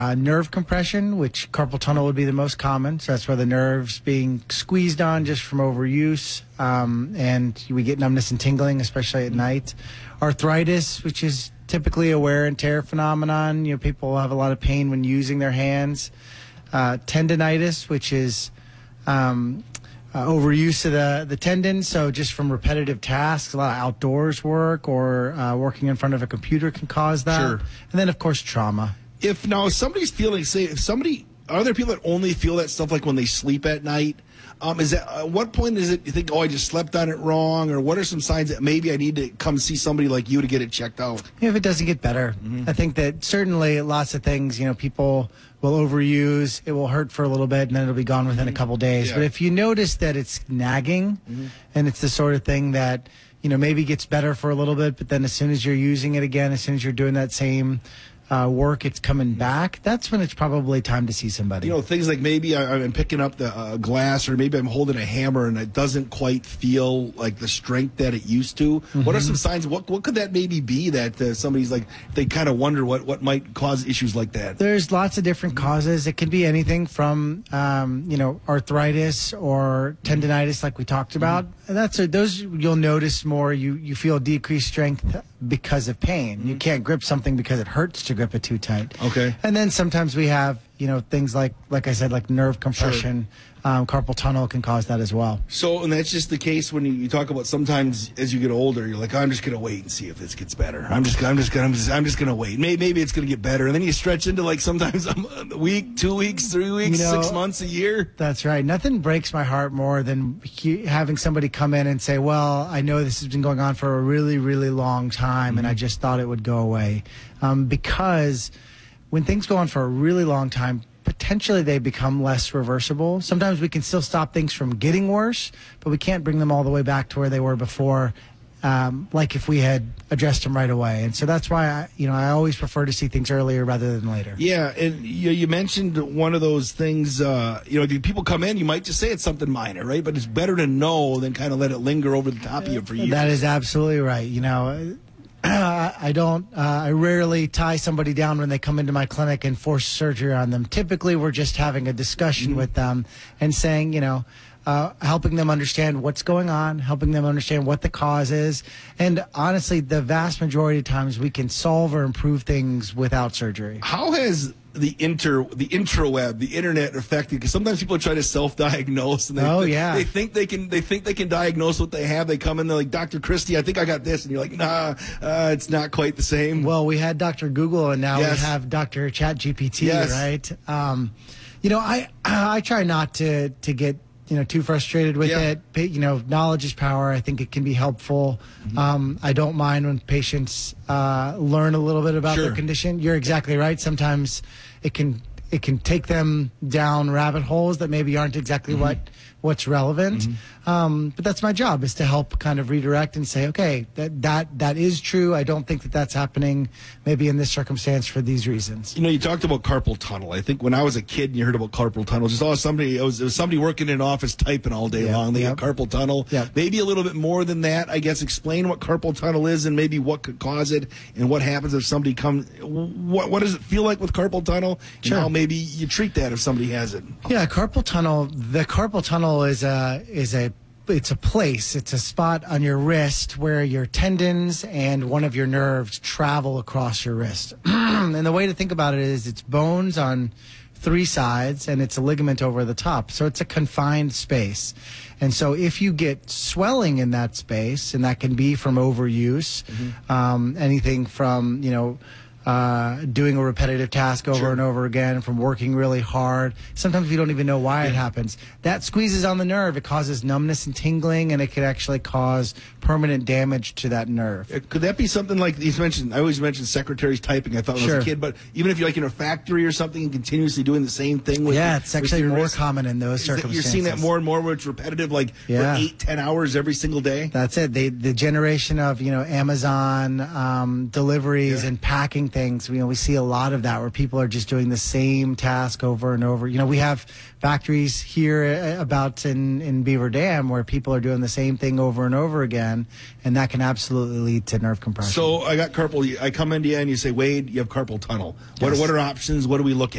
Nerve compression, which carpal tunnel would be the most common. So that's where the nerves being squeezed on just from overuse, and we get numbness and tingling, especially at night. Arthritis, which is typically a wear and tear phenomenon. You know, people have a lot of pain when using their hands. Tendinitis, which is overuse of the tendons, so just from repetitive tasks, a lot of outdoors work or working in front of a computer can cause that. Sure. And then, of course, trauma. If somebody's feeling, are there people that only feel that stuff like when they sleep at night? At what point is it you think, I just slept on it wrong, or what are some signs that maybe I need to come see somebody like you to get it checked out? If it doesn't get better, I think that certainly lots of things, people will overuse, it will hurt for a little bit, and then it'll be gone within a couple days. Yeah. But if you notice that it's nagging, and it's the sort of thing that, maybe gets better for a little bit, but then as soon as you're using it again, as soon as you're doing that same work, it's coming back, that's when it's probably time to see somebody. Things like maybe I'm picking up the glass, or maybe I'm holding a hammer and it doesn't quite feel like the strength that it used to. What are some signs? What could that maybe be that somebody's like, they kind of wonder what might cause issues like that? There's lots of different causes. It can be anything from, arthritis or tendinitis like we talked about. And those you'll notice more. You feel decreased strength because of pain. You can't grip something because it hurts to grip it too tight. Okay. And then sometimes we have, things like I said, like nerve compression. Carpal tunnel can cause that as well. So, and that's just the case when you talk about sometimes as you get older, you're like, I'm just going to wait and see if this gets better. I'm just going to wait. Maybe it's going to get better. And then you stretch into like sometimes a week, 2 weeks, 3 weeks, 6 months, a year. That's right. Nothing breaks my heart more than having somebody come in and say, well, I know this has been going on for a really, really long time, and I just thought it would go away. Because when things go on for a really long time, potentially they become less reversible. Sometimes we can still stop things from getting worse, but we can't bring them all the way back to where they were before, like if we had addressed them right away. And so that's why I always prefer to see things earlier rather than later. Yeah, and you mentioned one of those things, people come in, you might just say it's something minor, right? But it's better to know than kind of let it linger over the top of you for years. That is absolutely right. I rarely tie somebody down when they come into my clinic and force surgery on them. Typically, we're just having a discussion with them and saying, helping them understand what's going on, helping them understand what the cause is. And honestly, the vast majority of times we can solve or improve things without surgery. How has the intraweb, the internet affected? Because sometimes people try to self-diagnose, and they think they can diagnose what they have. They come in, they're like, Dr. Christie, I think I got this, and you're like, nah, it's not quite the same. Well, we had Dr. Google, and now we have Dr. ChatGPT, right? I try not to get too frustrated with it. Knowledge is power. I think it can be helpful. I don't mind when patients learn a little bit about their condition. You're exactly right. Sometimes it can take them down rabbit holes that maybe aren't exactly what's relevant. But that's my job, is to help kind of redirect and say, okay, that is true. I don't think that's happening maybe in this circumstance for these reasons. You talked about carpal tunnel. I think when I was a kid and you heard about carpal tunnel, just it was somebody working in an office typing all day long. They got carpal tunnel. Maybe a little bit more than that, I guess. Explain what carpal tunnel is and maybe what could cause it, and what happens if somebody comes. What does it feel like with carpal tunnel? And how maybe you treat that if somebody has it. Yeah, carpal tunnel. The carpal tunnel is a place. It's a spot on your wrist where your tendons and one of your nerves travel across your wrist. And the way to think about it is it's bones on 3 sides and it's a ligament over the top. So it's a confined space. And so if you get swelling in that space, and that can be from overuse, anything from, doing a repetitive task over and over again, from working really hard. Sometimes you don't even know why it happens. That squeezes on the nerve. It causes numbness and tingling, and it could actually cause permanent damage to that nerve. Could that be something like he's mentioned? I always mention secretaries typing. I thought when I was a kid, but even if you're like in a factory or something and continuously doing the same thing. It's actually more common in those circumstances. You're seeing that more and more where it's repetitive, like for 8-10 hours every single day. That's it. The generation of Amazon deliveries and packing things. We see a lot of that where people are just doing the same task over and over. We have factories here about in Beaver Dam where people are doing the same thing over and over again, and that can absolutely lead to nerve compression. So I got carpal. I come into you and you say, Wade, you have carpal tunnel. Yes. What are options? What do we look at?